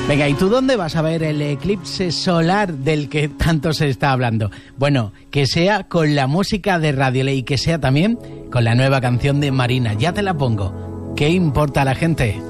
Venga, ¿y tú dónde vas a ver el eclipse solar del que tanto se está hablando? Bueno, que sea con la música de Radio Ley y que sea también con la nueva canción de Marina. Ya te la pongo. ¿Qué importa a la gente?